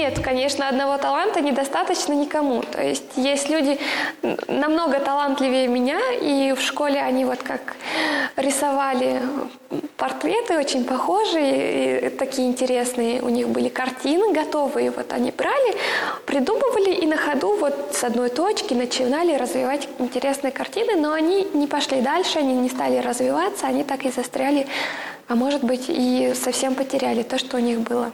Нет, конечно, одного таланта недостаточно никому. То есть люди намного талантливее меня, и в школе они вот как рисовали портреты очень похожие, и такие интересные. У них были картины готовые, вот они брали, придумывали и на ходу вот с одной точки начинали развивать интересные картины, но они не пошли дальше, они не стали развиваться, они так и застряли, а может быть и совсем потеряли то, что у них было.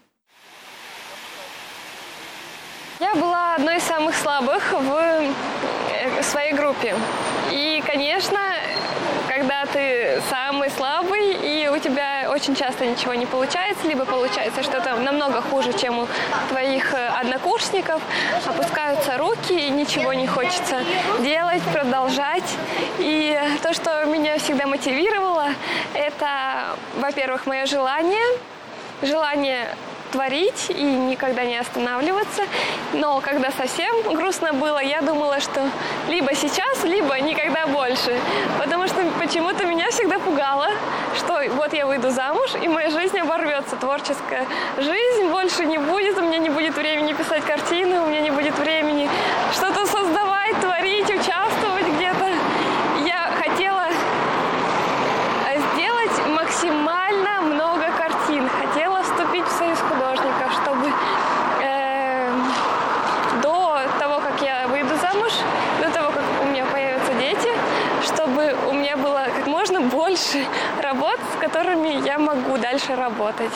Я была одной из самых слабых в своей группе. И, конечно, когда ты самый слабый, и у тебя очень часто ничего не получается, либо получается что-то намного хуже, чем у твоих однокурсников, опускаются руки, и ничего не хочется делать, продолжать. И то, что меня всегда мотивировало, это, во-первых, мое желание творить и никогда не останавливаться. Но когда совсем грустно было, я думала, что либо сейчас, либо никогда больше. Потому что почему-то меня всегда пугало, что вот я выйду замуж, и моя жизнь оборвется. Творческая жизнь больше не будет, у меня не будет времени писать картины, у меня не будет времени что-то создавать, творить, участвовать где-то. Я хотела сделать максимально много картин, хотела вступить в союз художников, чтобы до того, как я выйду замуж, до того, как у меня появятся дети, чтобы у меня было как можно больше работ, с которыми я могу дальше работать.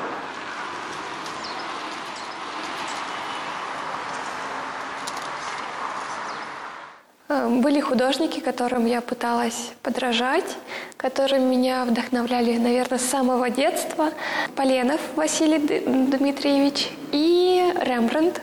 Были художники, которым я пыталась подражать, которые меня вдохновляли, наверное, с самого детства. Поленов Василий Дмитриевич и Рембрандт.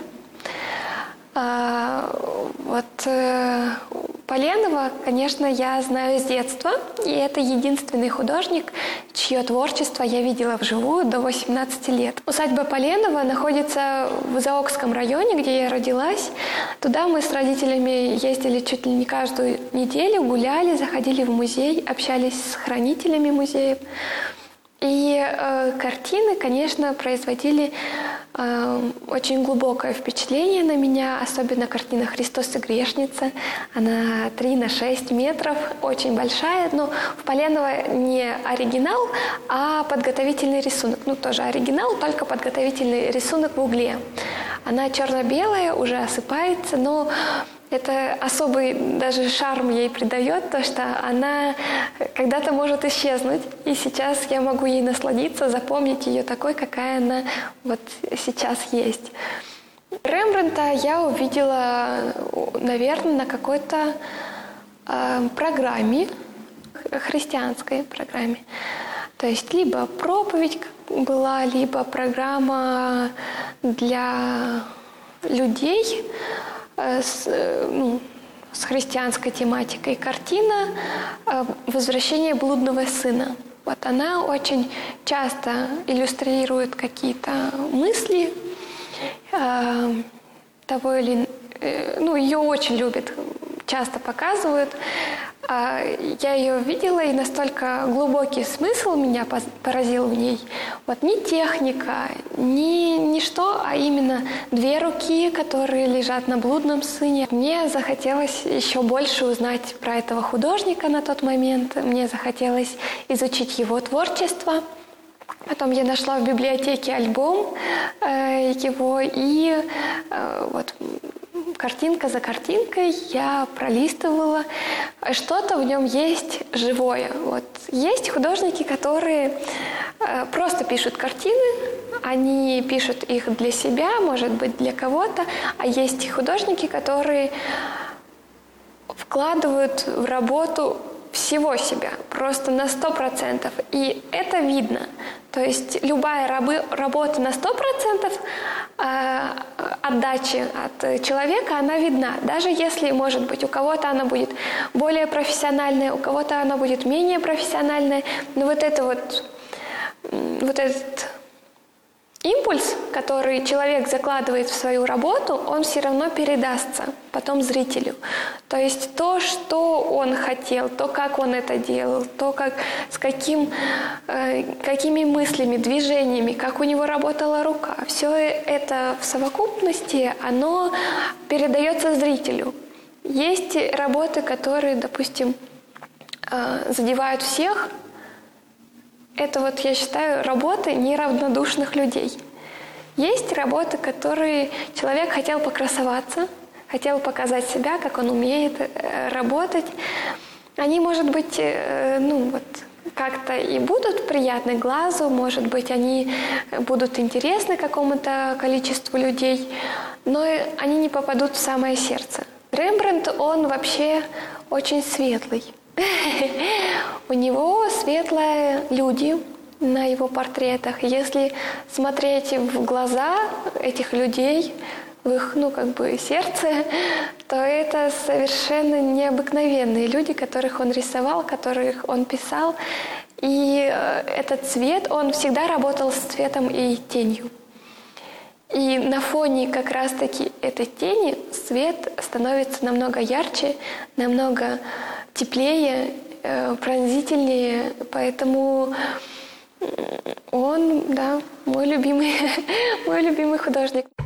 Поленова, конечно, я знаю с детства, и это единственный художник, чье творчество я видела вживую до 18 лет. Усадьба Поленова находится в Заокском районе, где я родилась. Туда мы с родителями ездили чуть ли не каждую неделю, гуляли, заходили в музей, общались с хранителями музеев. И картины, конечно, производили очень глубокое впечатление на меня, особенно картина «Христос и грешница». Она 3×6 метров, очень большая, но в Поленова не оригинал, а подготовительный рисунок. Ну, тоже оригинал, только подготовительный рисунок в угле. Она черно-белая, уже осыпается, но это особый даже шарм ей придает, то, что она когда-то может исчезнуть. И сейчас я могу ей насладиться, запомнить ее такой, какая она вот сейчас есть. Рембрандта я увидела, наверное, на какой-то программе, христианской программе. То есть либо проповедь была, либо программа для людей, с христианской тематикой. Картина «Возвращение блудного сына». Вот она очень часто иллюстрирует какие-то мысли того или... ее очень любят, часто показывают. Я ее видела, и настолько глубокий смысл меня поразил в ней. Вот не техника, не что, а именно 2 руки, которые лежат на блудном сыне. Мне захотелось еще больше узнать про этого художника на тот момент. Мне захотелось изучить его творчество. Потом я нашла в библиотеке альбом его, и вот картинка за картинкой я пролистывала. Что-то в нем есть живое. Вот. Есть художники, которые просто пишут картины, они пишут их для себя, может быть, для кого-то, а есть художники, которые вкладывают в работу всего себя, просто на 100%. И это видно. То есть любая работа на 100% отдачи от человека, она видна. Даже если, может быть, у кого-то она будет более профессиональная, у кого-то она будет менее профессиональная, но вот этот импульс, который человек закладывает в свою работу, он все равно передастся потом зрителю. То есть то, что он хотел, то, как он это делал, то, какими мыслями, движениями, как у него работала рука, все это в совокупности, оно передается зрителю. Есть работы, которые, допустим, задевают всех. Это вот, я считаю, работы неравнодушных людей. Есть работы, которые человек хотел покрасоваться, хотел показать себя, как он умеет работать. Они, может быть, как-то и будут приятны глазу, может быть, они будут интересны какому-то количеству людей, но они не попадут в самое сердце. Рембрандт, он вообще очень светлый. У него светлые люди на его портретах. Если смотреть в глаза этих людей, в их, сердце, то это совершенно необыкновенные люди, которых он рисовал, которых он писал. И этот цвет, он всегда работал с цветом и тенью. И на фоне как раз-таки этой тени свет становится намного ярче, намного теплее, пронзительнее. Поэтому он, да, мой любимый художник.